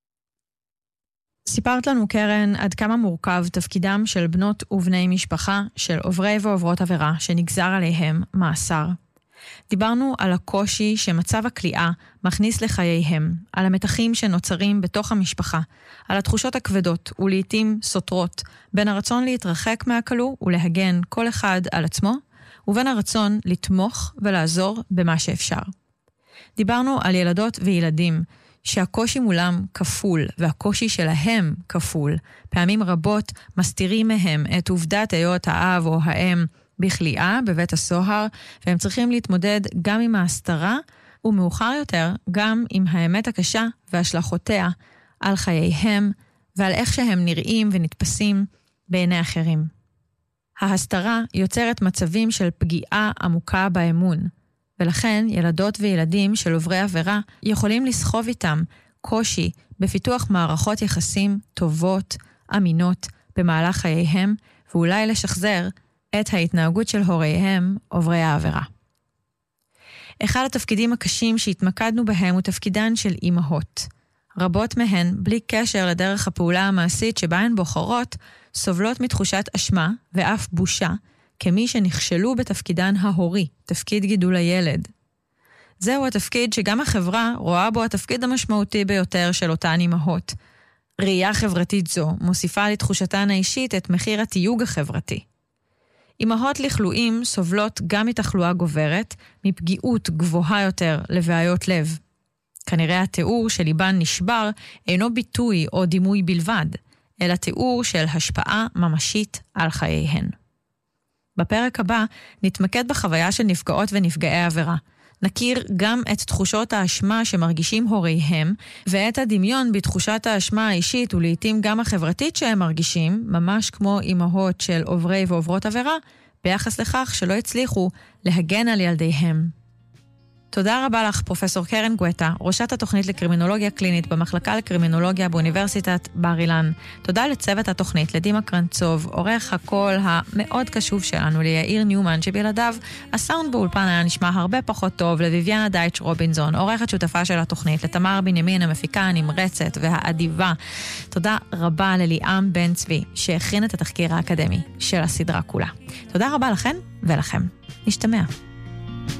סיפרת לנו, קרן, עד כמה מורכב תפקידם של בנות ובני משפחה של עוברי ועוברות עבירה שנגזר עליהם מאסר. דיברנו על הקושי שמצב הכליאה מכניס לחייהם, על המתחים שנוצרים בתוך המשפחה, על התחושות הכבדות ולעיתים סותרות, בין הרצון להתרחק מהכלוא ולהגן כל אחד על עצמו, ובין הרצון לתמוך ולעזור במה שאפשר. דיברנו על ילדות וילדים, שהקושי מולם כפול, והקושי שלהם כפול. פעמים רבות מסתירים מהם את עובדת היות האב או האם בכליאה בבית הסוהר, והם צריכים להתמודד גם עם ההסתרה, ומאוחר יותר גם עם האמת הקשה והשלכותיה על חייהם, ועל איך שהם נראים ונתפסים בעיני אחרים. ההסתרה יוצרת מצבים של פגיעה עמוקה באמון, ולכן ילדות וילדים של עוברי עבירה יכולים לסחוב איתם קושי בפיתוח מערכות יחסים טובות, אמינות, במהלך חייהם, ואולי לשחזר את ההתנהגות של הוריהם עוברי העבירה. אחד התפקידים הקשים שהתמקדנו בהם הוא תפקידן של אימהות. רבות מהן, בלי קשר לדרך הפעולה המעשית שבה הן בוחרות, סובלות מתחושת אשמה ואף בושה, כמי שנכשלו בתפקידן ההורי, תפקיד גידול הילד. זהו התפקיד שגם החברה רואה בו התפקיד המשמעותי ביותר של אותן אימהות. ראייה חברתית זו מוסיפה לתחושתן האישית את מחיר התיוג החברתי. אימהות לכלואים סובלות גם מתחלואה גוברת, מפגיעות גבוהה יותר לבעיות לב. כנראה התיאור של ליבן נשבר אינו ביטוי או דימוי בלבד, אלא תיאור של השפעה ממשית על חייהן. בפרק הבא נתמקד בחוויה של נפגעות ונפגעי עבירה. נכיר גם את תחושות האשמה שמרגישים הוריהם, ואת הדמיון בתחושת האשמה האישית ולעיתים גם החברתית שהם מרגישים, ממש כמו אימהות של עוברי ועוברות עבירה, ביחס לכך שלא הצליחו להגן על ילדיהם. תודה רבה לך, פרופסור קרן גואטה, ראשת התוכנית לקרימינולוגיה קלינית במחלקה לקרימינולוגיה באוניברסיטת בר אילן. תודה לצוות התוכנית, לדימה קרנצוב, עורך הקול המאוד קשוב שלנו, ליאיר ניומן, שבלעדיו הסאונד באולפן היה נשמע הרבה פחות טוב, לביביאנה דייטש רובינזון, עורכת שותפה של התוכנית, לתמר בנימין, המפיקה הנמרצת והאדיבה. תודה רבה לליאם בן צבי, שהכין את התחקיר האקדמי של הסדרה כולה. תודה רבה לכן ולכם. נשתמע.